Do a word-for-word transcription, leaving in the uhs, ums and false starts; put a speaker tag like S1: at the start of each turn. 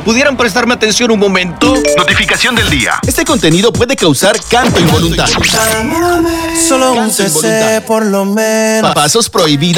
S1: ¿Pudieran prestarme atención un momento?
S2: Notificación del día.
S3: Este contenido puede causar canto involuntario.
S4: Solo un C C por lo menos.
S3: Pasos prohibidos.